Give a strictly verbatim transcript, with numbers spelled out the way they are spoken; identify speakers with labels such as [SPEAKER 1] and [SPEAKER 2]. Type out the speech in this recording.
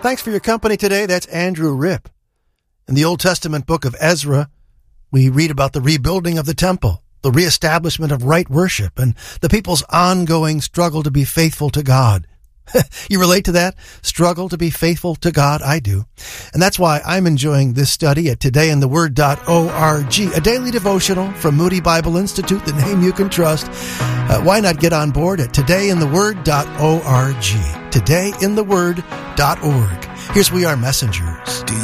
[SPEAKER 1] Thanks for your company today. That's Andrew Ripp. In the Old Testament book of Ezra, we read about the rebuilding of the temple, the reestablishment of right worship, and the people's ongoing struggle to be faithful to God. You relate to that? Struggle to be faithful to God? I do. And that's why I'm enjoying this study at today in the word dot org, a daily devotional from Moody Bible Institute, the name you can trust. Uh, why not get on board at today in the word dot org? today in the word dot org. Here's We Are Messengers.
[SPEAKER 2] Do